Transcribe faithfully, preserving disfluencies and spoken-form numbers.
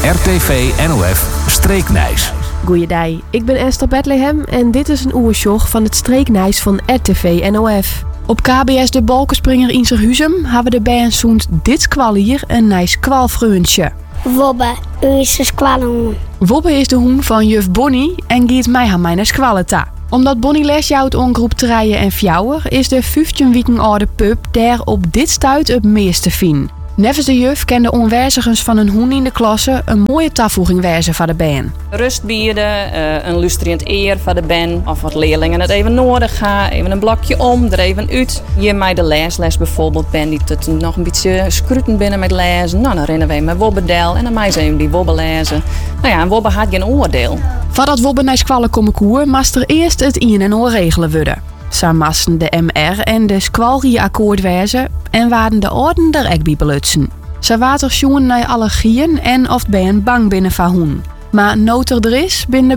R T V N O F Streeknijs. Goeiedag, ik ben Esther Bethlehem en dit is een oersjog van het Streeknijs van R T V N O F. Op K B S de Balkenspringer in Zerhuzum hebben de band zoend dit squal hier een nice kwalvreundje. Wobbe, u is een squallenhoen. Wobbe is de hoen van juf Bonnie en giet mij aan mijn squalleta. Omdat Bonnie les jouwt on groep treien en fjouwer, is de vijftien weken oude pup daar op dit stuit het meeste fien. Nevens de juf kende de onwerzigens van een hoen in de klasse een mooie toevoeging wijzen van de band. Rust bieden, uh, een luisterend eer van de band. Of wat leerlingen het even nodig gaan, even een blokje om, er even uit. Hier mij de leesles bijvoorbeeld ben die het nog een beetje scruten binnen met lezen. Nou, dan rennen wij met wobbedel en dan mij ze even die wobbe lezen. Nou ja, een wobbe had geen oordeel. Voordat wobbe naar squallen komen koer, moest er eerst het in en oor regelen worden. Zo moesten de M R en de squalrie akkoord wijzen en waren de orden er ook bij belutsen. Ze water sjoen naar allergieën en of ben bang binnen van hoen. Maar noter er is, binnen